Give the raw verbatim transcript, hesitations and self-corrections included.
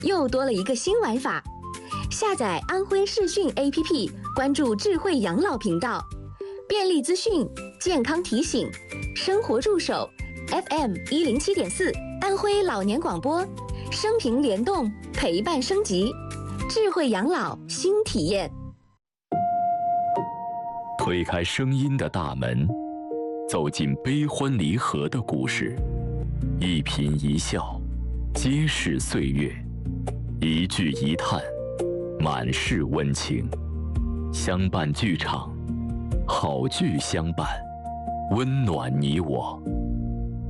又多了一个新玩法。下载安徽视讯 A P P， 关注智慧养老频道，便利资讯、健康提醒、生活助手 ，F M 一零七点四，安徽老年广播，生平联动，陪伴升级，智慧养老新体验。 推开声音的大门，走进悲欢离合的故事，一颦一笑，皆是岁月；一句一叹，满是温情。相伴剧场，好剧相伴，温暖你我。